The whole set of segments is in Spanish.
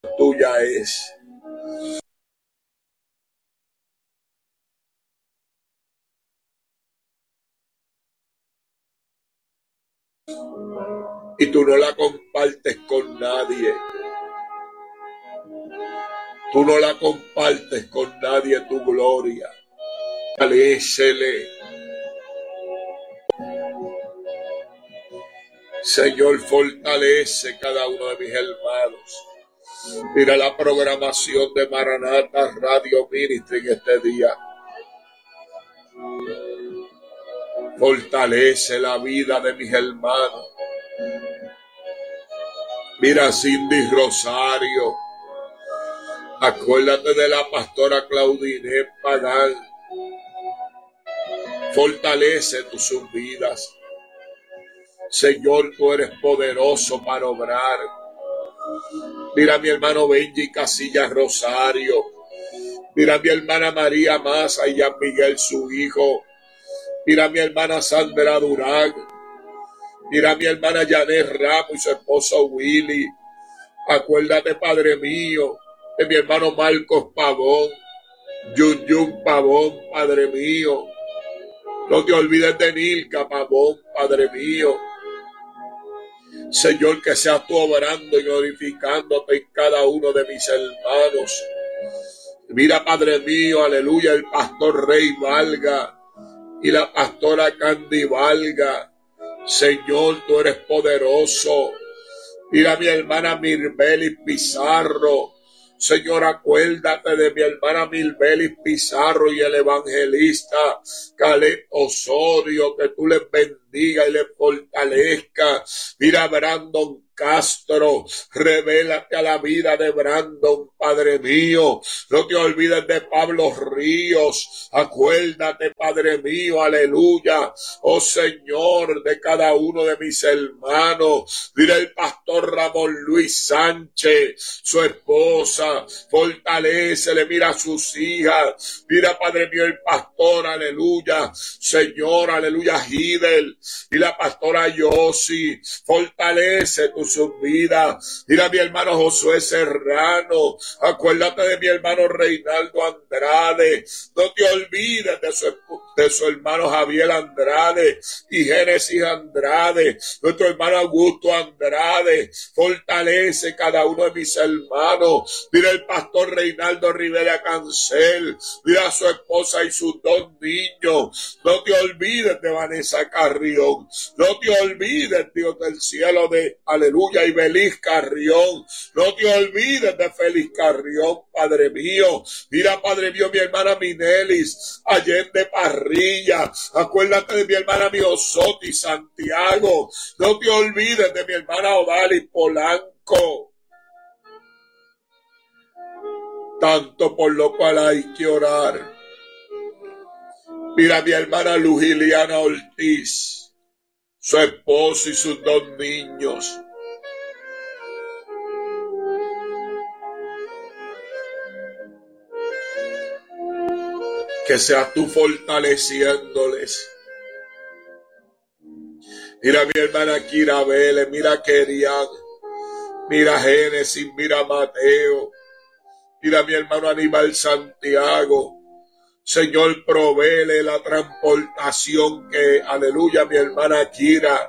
tuya es. Y tú no la compartes con nadie. Tú no la compartes con nadie, tu gloria. Fortalécele. Señor, fortalece cada uno de mis hermanos. Mira la programación de Maranata Radio Ministry en este día. Fortalece la vida de mis hermanos. Mira Cindy Rosario. Acuérdate de la pastora Claudine Pagán. Fortalece tus vidas. Señor, tú eres poderoso para obrar. Mira a mi hermano Benji Casillas Rosario. Mira a mi hermana María Maza y a Miguel su hijo. Mira a mi hermana Sandra Durán. Mira a mi hermana Janet Ramos y su esposo Willy. Acuérdate, Padre mío, de mi hermano Marcos Pavón. Yun Pavón, Padre mío. No te olvides de Nilka Pavón, Padre mío. Señor, que seas tú obrando y glorificándote en cada uno de mis hermanos. Mira, Padre mío, aleluya, el pastor Rey Valga y la pastora Candy Valga. Señor, tú eres poderoso. Mira mi hermana Mirbelis Pizarro. Señor, acuérdate de mi hermana Mirbelis Pizarro y el evangelista Caleb Osorio, que tú les bendiga y les fortalezca. Mira Brandon Castro, revélate a la vida de Brandon, Padre mío. No te olvides de Pablo Ríos. Acuérdate, Padre mío, aleluya. Oh Señor, de cada uno de mis hermanos. Mira el pastor Ramón Luis Sánchez, su esposa. Fortalécele, mira a sus hijas. Mira, Padre mío, el pastor, aleluya. Señor, aleluya, Hidel. Y la pastora Yossi. Fortalece tus vidas. Mira a mi hermano Josué Serrano. Acuérdate de mi hermano Reinaldo Andrade. No te olvides de su hermano Javier Andrade y Génesis Andrade. Nuestro hermano Augusto Andrade. Fortalece cada uno de mis hermanos. Mira el pastor Reinaldo Rivera Cancel. Mira a su esposa y sus dos niños. No te olvides de Vanessa Carrión. No te olvides, Dios del cielo, de aleluya, y Belis Carrión. No te olvides de Félix Carrión, Padre mío. Mira, Padre mío, mi hermana Minelis Allende Parrilla. Acuérdate de mi hermana Miosoti Santiago. No te olvides de mi hermana Odalis Polanco. Tanto por lo cual hay que orar. Mira a mi hermana Lujiliana Ortiz, su esposo y sus dos niños. Que seas tú fortaleciéndoles. Mira a mi hermana Kira Vélez, mira a Kerian, mira a Génesis, mira a Mateo, mira a mi hermano Aníbal Santiago. Señor, provéele la transportación que, aleluya, mi hermana Kira.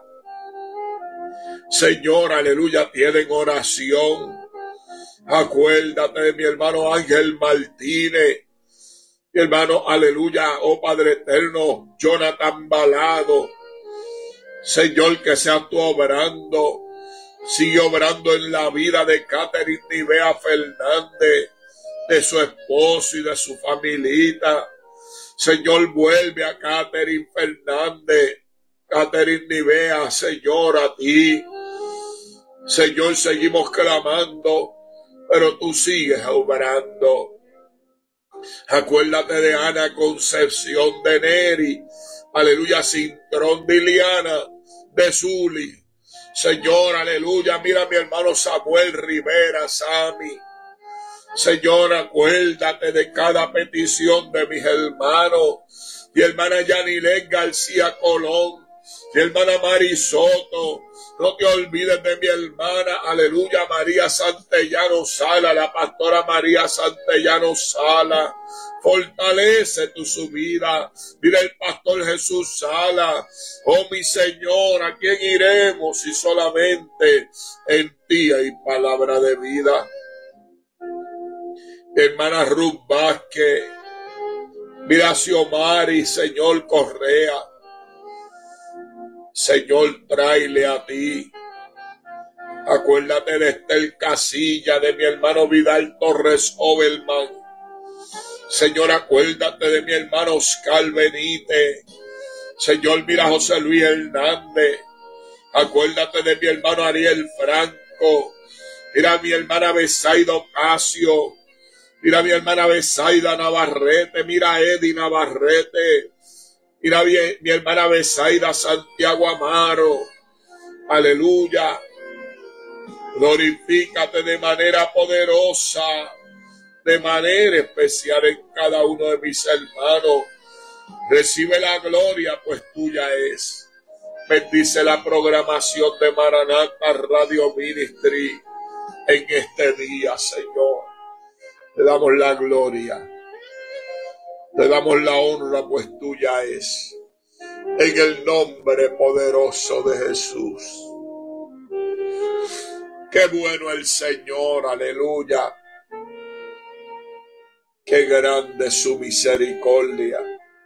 Señor, aleluya, tienen oración. Acuérdate de mi hermano Ángel Martínez. Mi hermano, aleluya, oh Padre eterno, Jonathan Balado. Señor, que seas tú obrando. Sigue obrando en la vida de Catherine Nivea Fernández, de su esposo y de su familita. Señor, vuelve a Catherine Fernández, Catherine Nivea, Señor, a ti. Señor, seguimos clamando, pero tú sigues obrando. Acuérdate de Ana Concepción de Neri, aleluya, Cintrón de Iliana, de Zuli. Señor, aleluya, mira a mi hermano Samuel Rivera, Sami. Señor, acuérdate de cada petición de mis hermanos. Mi hermana Yanilén García Colón. Mi hermana Mari Soto, no te olvides de mi hermana, aleluya, María Santellano Sala, la pastora María Santellano Sala. Fortalece tu subida. Mira el pastor Jesús Sala. Oh mi Señor, ¿a quién iremos si solamente en ti hay palabra de vida? Mi hermana Ruth Vázquez. Mira Xiomari, Señor Correa. Señor, tráele a ti. Acuérdate de Estel Casilla, de mi hermano Vidal Torres Overman. Señor, acuérdate de mi hermano Oscar Benítez. Señor, mira a José Luis Hernández. Acuérdate de mi hermano Ariel Franco. Mira a mi hermana Besaida Ocasio. Mira a mi hermana Besaida Navarrete. Mira a Eddie Navarrete. Mira mi hermana Besaida Santiago Amaro. Aleluya. Glorifícate de manera poderosa, de manera especial en cada uno de mis hermanos. Recibe la gloria, pues tuya es. Bendice la programación de Maranata Radio Ministry en este día, Señor. Te damos la gloria. Te damos la honra, pues tuya es. En el nombre poderoso de Jesús. Qué bueno el Señor, aleluya. Qué grande es su misericordia.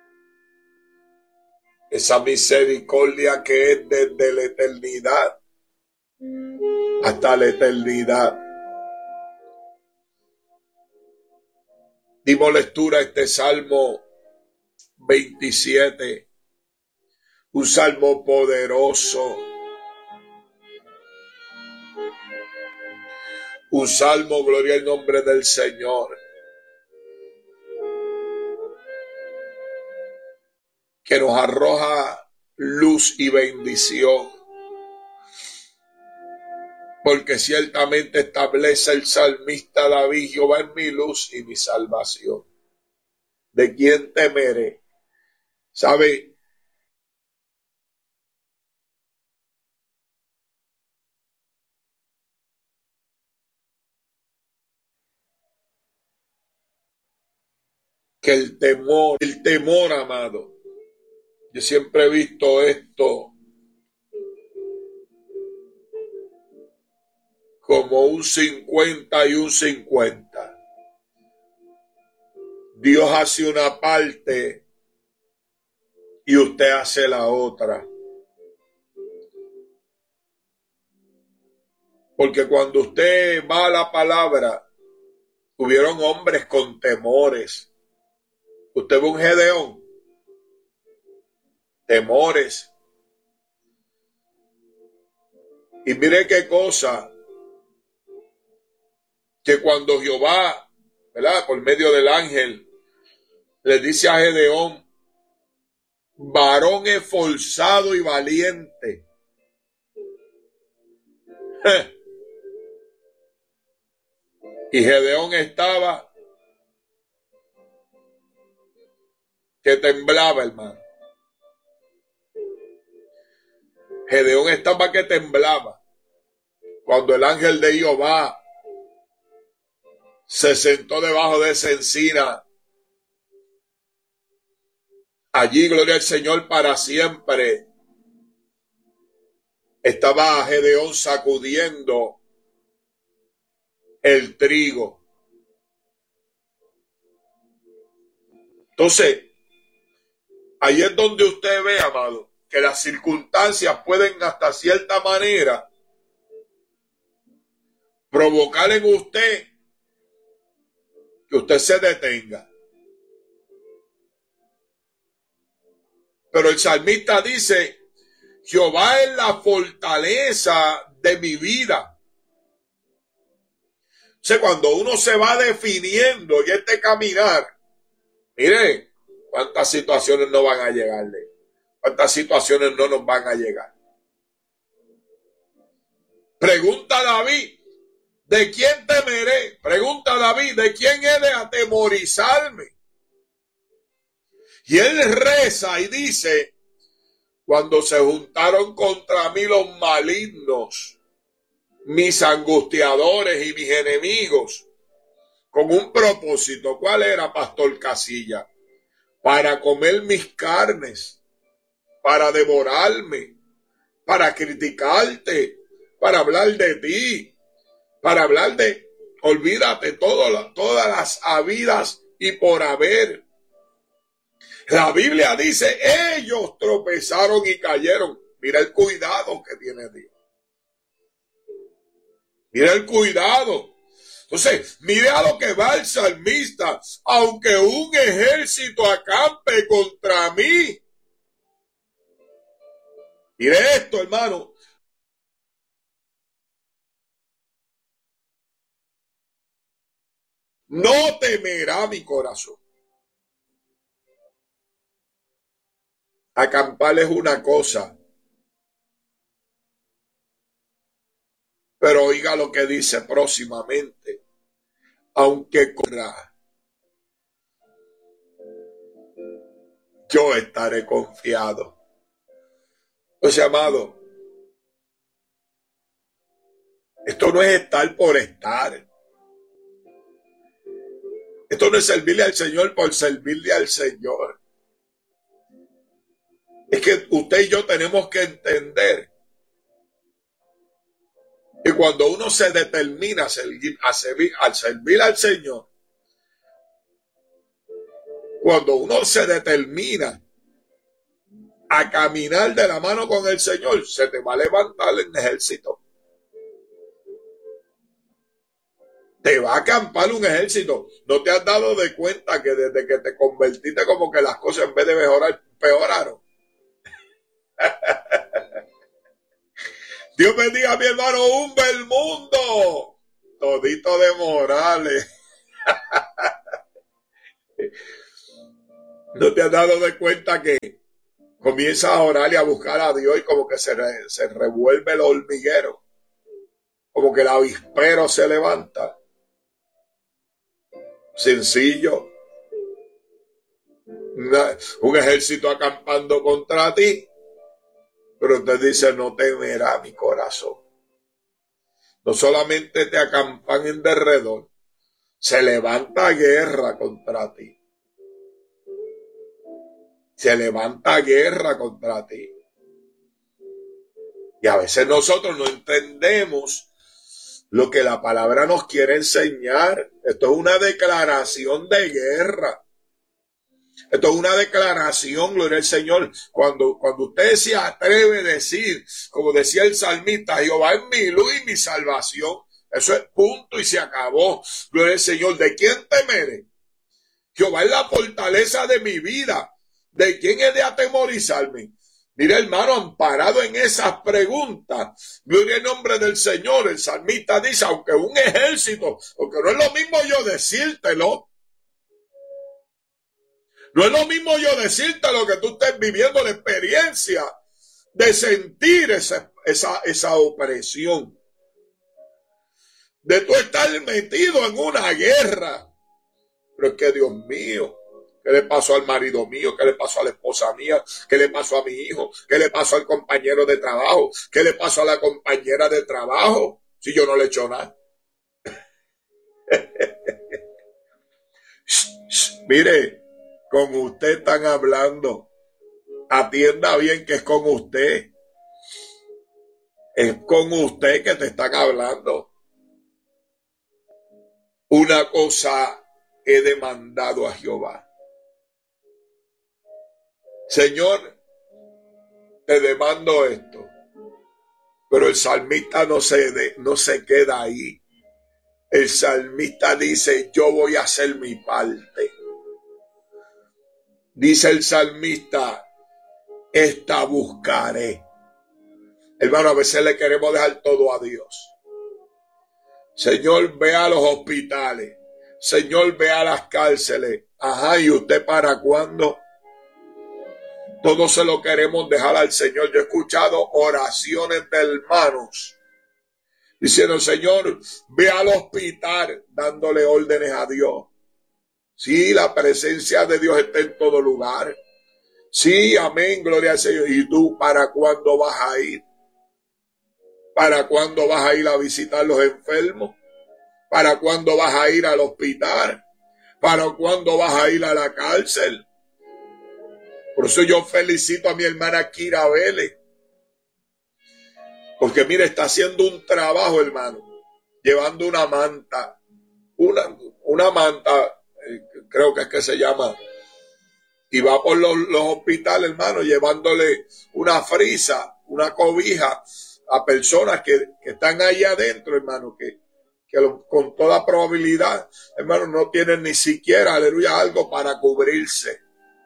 Esa misericordia que es desde la eternidad hasta la eternidad. Dimos lectura a este Salmo 27, un salmo poderoso, un salmo, gloria al nombre del Señor, que nos arroja luz y bendición, porque ciertamente establece el salmista David: Jehová es mi luz y mi salvación. ¿De quién temeré? ¿Sabe? Que el temor, amado, yo siempre he visto esto como un 50 y un 50. Dios hace una parte y usted hace la otra. Porque cuando usted va a la palabra, hubieron hombres con temores. Usted ve un Gedeón, temores. Y mire qué cosa, que cuando Jehová, ¿verdad?, por medio del ángel, le dice a Gedeón: varón esforzado y valiente. Y Gedeón estaba que temblaba, hermano. Gedeón estaba que temblaba cuando el ángel de Jehová se sentó debajo de esa encina. Allí, gloria al Señor, para siempre. Estaba Gedeón sacudiendo el trigo. Entonces, ahí es donde usted ve, amado, que las circunstancias pueden hasta cierta manera provocar en usted que usted se detenga. Pero el salmista dice: Jehová es la fortaleza de mi vida. O sea, cuando uno se va definiendo en este caminar, mire, cuántas situaciones no van a llegarle, cuántas situaciones no nos van a llegar. Pregunta David: ¿de quién temeré? Pregunta David: ¿de quién he de atemorizarme? Y él reza y dice: cuando se juntaron contra mí los malignos, mis angustiadores y mis enemigos, con un propósito. ¿Cuál era, Pastor Casilla? Para comer mis carnes, para devorarme, para criticarte, para hablar de ti, para hablar de, olvídate, todas las habidas y por haber. La Biblia dice, ellos tropezaron y cayeron. Mira el cuidado que tiene Dios. Mira el cuidado. Entonces, mire a lo que va el salmista. Aunque un ejército acampe contra mí. Mire esto, hermano. No temerá mi corazón. Acampar es una cosa. Pero oiga lo que dice próximamente. Aunque corra, yo estaré confiado. Pues, amado, esto no es estar por estar. Esto no es servirle al Señor por servirle al Señor. Es que usted y yo tenemos que entender que cuando uno se determina a servir al Señor, cuando uno se determina a caminar de la mano con el Señor, se te va a levantar el ejército. Te va a acampar un ejército. ¿No te has dado de cuenta que desde que te convertiste como que las cosas en vez de mejorar, peoraron? Dios bendiga a mi hermano Humbermundo, todito de Morales. ¿No te has dado de cuenta que comienzas a orar y a buscar a Dios y como que se revuelve el hormiguero? Como que el avispero se levanta. Sencillo. Un ejército acampando contra ti. Pero usted dice, no temerá mi corazón. No solamente te acampan en derredor, se levanta guerra contra ti. Se levanta guerra contra ti. Y a veces nosotros no entendemos lo que la palabra nos quiere enseñar. Esto es una declaración de guerra. Esto es una declaración, gloria al Señor. Cuando usted se atreve a decir, como decía el salmista, Jehová es mi luz y mi salvación. Eso es punto y se acabó. Gloria al Señor. ¿De quién temeré? Jehová es la fortaleza de mi vida. ¿De quién he de atemorizarme? Mira, hermano, amparado en esas preguntas, gloria al nombre del Señor, el salmista dice, aunque un ejército, porque no es lo mismo yo decírtelo, no es lo mismo yo decirte lo que tú estés viviendo, la experiencia de sentir esa opresión, de tú estar metido en una guerra. Pero es que, Dios mío, ¿qué le pasó al marido mío? ¿Qué le pasó a la esposa mía? ¿Qué le pasó a mi hijo? ¿Qué le pasó al compañero de trabajo? ¿Qué le pasó a la compañera de trabajo? Si yo no le he hecho nada. Mire, con usted están hablando. Atienda bien que es con usted. Es con usted que te están hablando. Una cosa he demandado a Jehová. Señor, te demando esto. Pero el salmista no se queda ahí. El salmista dice, yo voy a hacer mi parte. Dice el salmista, esta buscaré. Hermano, a veces le queremos dejar todo a Dios. Señor, ve a los hospitales. Señor, ve a las cárceles. Ajá, ¿y usted para cuándo? Todo se lo queremos dejar al Señor. Yo he escuchado oraciones de hermanos diciendo, Señor, ve al hospital, dándole órdenes a Dios. Sí, la presencia de Dios está en todo lugar. Sí, amén, gloria al Señor. ¿Y tú para cuándo vas a ir? ¿Para cuándo vas a ir a visitar los enfermos? ¿Para cuándo vas a ir al hospital? ¿Para cuándo vas a ir a la cárcel? Por eso yo felicito a mi hermana Kira Vélez. Porque mire, está haciendo un trabajo, hermano. Llevando una manta. Una manta, creo que es que se llama. Y va por los hospitales, hermano, llevándole una frisa, una cobija a personas que están ahí adentro, hermano, que con toda probabilidad, hermano, no tienen ni siquiera, aleluya, algo para cubrirse.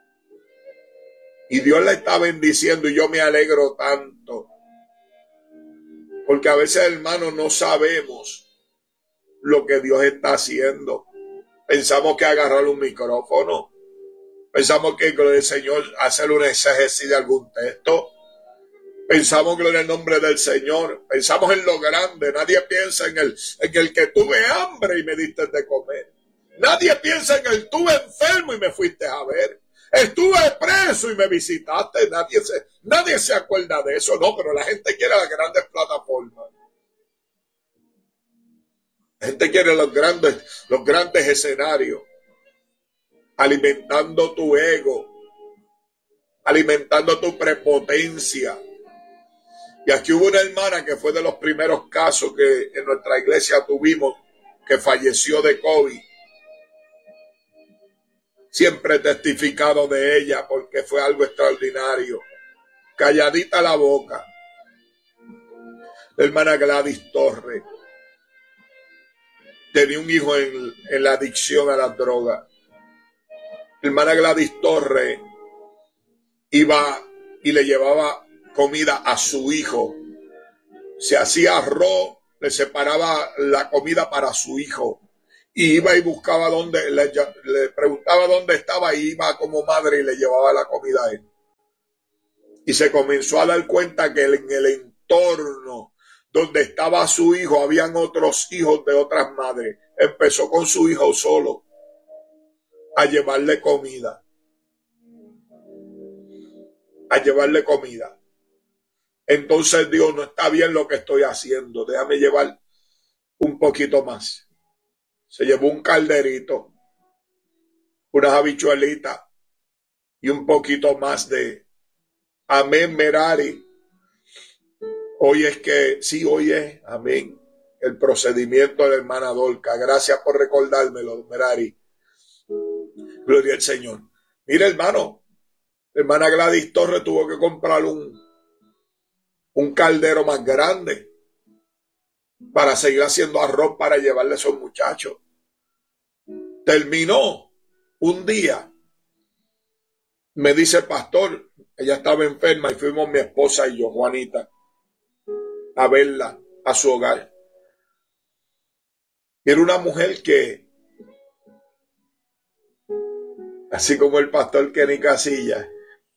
Y Dios la está bendiciendo y yo me alegro tanto. Porque a veces, hermano, no sabemos lo que Dios está haciendo. Pensamos que agarrar un micrófono. Pensamos que, gloria al Señor, hacer una exégesis de algún texto. Pensamos, gloria al nombre del Señor. Pensamos en lo grande. Nadie piensa en el que tuve hambre y me diste de comer. Nadie piensa en el tuve enfermo y me fuiste a ver. Estuve preso y me visitaste. Nadie se acuerda de eso, no, pero la gente quiere las grandes plataformas. La gente quiere los grandes escenarios. Alimentando tu ego, alimentando tu prepotencia. Y aquí hubo una hermana que fue de los primeros casos que en nuestra iglesia tuvimos, que falleció de COVID. Siempre he testificado de ella porque fue algo extraordinario. Calladita la boca. La hermana Gladys Torres tenía un hijo en la adicción a las drogas. La hermana Gladys Torres iba y le llevaba comida a su hijo. Se hacía arroz, le separaba la comida para su hijo. Y iba y buscaba le preguntaba dónde estaba y iba como madre y le llevaba la comida a él. Y se comenzó a dar cuenta que en el entorno donde estaba su hijo habían otros hijos de otras madres. Empezó con su hijo solo a llevarle comida. Entonces Dios, no está bien lo que estoy haciendo, déjame llevar un poquito más. Se llevó un calderito, unas habichuelitas y un poquito más de amén, Merari. Hoy es, amén, el procedimiento de la hermana Dolca. Gracias por recordármelo, Merari. Gloria al Señor. Mira, hermano, la hermana Gladys Torres tuvo que comprar un caldero más grande para seguir haciendo arroz para llevarle a esos muchachos. Terminó un día. Me dice el pastor, ella estaba enferma y fuimos mi esposa y yo, Juanita, a verla a su hogar. Y era una mujer que, así como el pastor Kenny Casillas,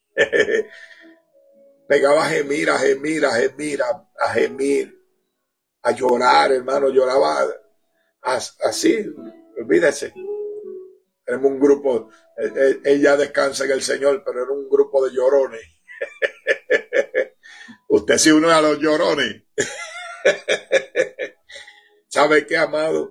pegaba a gemir, a llorar, hermano, lloraba así, olvídese. Tenemos un grupo, ella descansa en el Señor, pero era un grupo de llorones. Usted sí uno a los llorones. ¿Sabe qué, amado?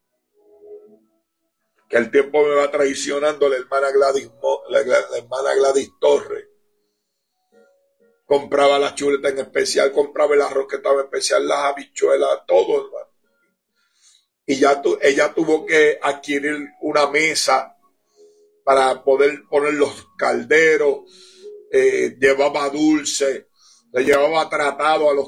Que el tiempo me va traicionando la hermana Gladys Torres. Compraba la chuleta en especial, compraba el arroz que estaba en especial, las habichuelas, todo, hermano. Y ella tuvo que adquirir una mesa para poder poner los calderos, llevaba dulce, le llevaba tratado a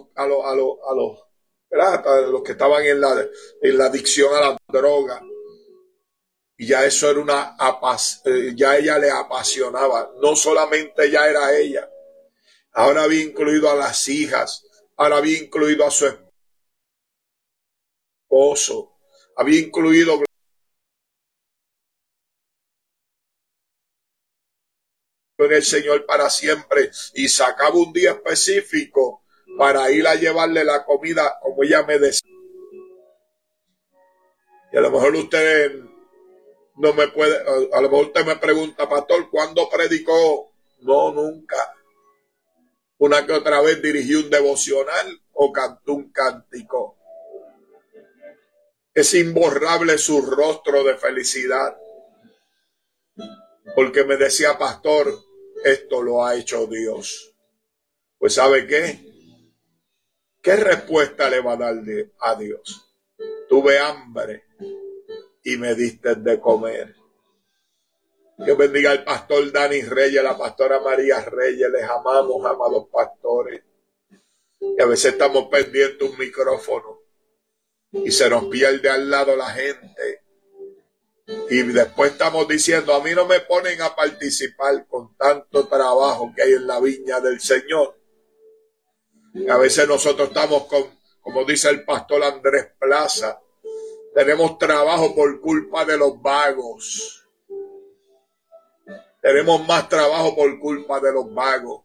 los que estaban en la adicción a la droga. Y ya eso era ya ella le apasionaba. No solamente ya era ella, ahora había incluido a las hijas, ahora había incluido a su esposo, había incluido en el Señor para siempre, y sacaba un día específico para ir a llevarle la comida como ella me decía. Y a lo mejor usted no me puede, a lo mejor usted me pregunta, pastor, ¿cuándo predicó No, nunca. Una que otra vez dirigí un devocional o cantó un cántico. Es imborrable su rostro de felicidad. Porque me decía, pastor, esto lo ha hecho Dios. Pues ¿sabe qué? ¿Qué respuesta le va a dar a Dios? Tuve hambre y me diste de comer. Dios bendiga al pastor Dani Reyes, la pastora María Reyes. Les amamos, amados pastores. Y a veces estamos pendientes un micrófono y se nos pierde al lado la gente. Y después estamos diciendo, a mí no me ponen a participar con tanto trabajo que hay en la viña del Señor. Y a veces nosotros estamos como dice el pastor Andrés Plaza, tenemos trabajo por culpa de los vagos. Tenemos más trabajo por culpa de los vagos.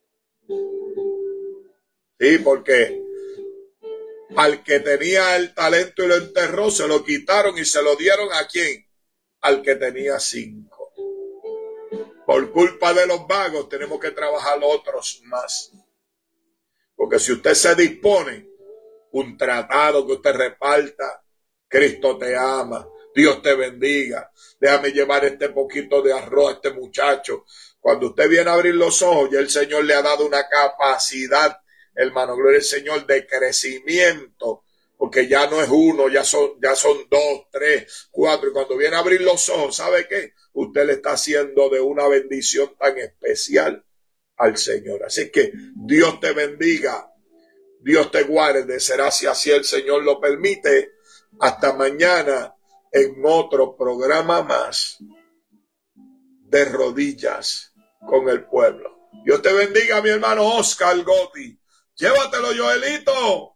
Sí, porque al que tenía el talento y lo enterró, se lo quitaron y se lo dieron ¿a quién? Al que tenía 5. Por culpa de los vagos tenemos que trabajar otros más. Porque si usted se dispone, un tratado que usted reparta, Cristo te ama, Dios te bendiga, déjame llevar este poquito de arroz a este muchacho. Cuando usted viene a abrir los ojos, ya el Señor le ha dado una capacidad, hermano, gloria al Señor, de crecimiento, porque ya no es uno, ya son 2, 3, 4, y cuando viene a abrir los ojos, ¿sabe qué? Usted le está haciendo de una bendición tan especial al Señor. Así que Dios te bendiga, Dios te guarde, será si así el Señor lo permite. Hasta mañana en otro programa más de rodillas con el pueblo. Dios te bendiga, mi hermano Oscar Gotti. Llévatelo, Joelito.